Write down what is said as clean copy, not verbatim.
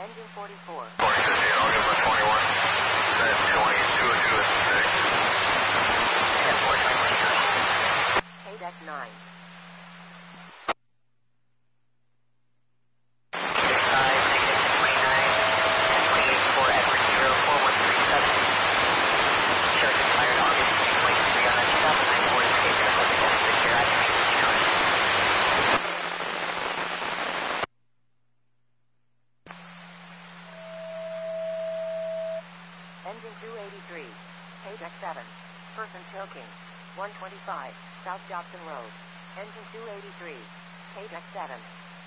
Engine 44. 42, I'll give him a 21. That's 22 and 2 is 6. KDEX 9. Engine 283, KDEX 7, person choking, 125, South Jobson Road. Engine 283, KDEX 7,